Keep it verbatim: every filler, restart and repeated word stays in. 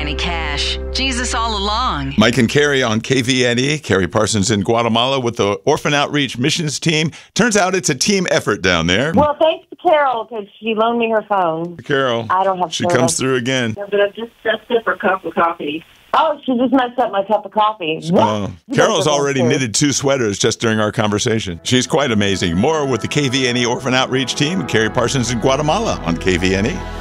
Granny Cash. Jesus all along. Mike and Carrie on K V N E. Carrie Parsons in Guatemala with the Orphan Outreach Missions team. Turns out it's a team effort down there. Well, thanks to Carol, because she loaned me her phone. Carol. I don't have She service. comes through again. Yeah, but I've just set up her cup of coffee. Oh, she just messed up my cup of coffee. Oh, Carol's already knitted two sweaters just during our conversation. She's quite amazing. More with the K V N E Orphan Outreach team. Carrie Parsons in Guatemala on K V N E.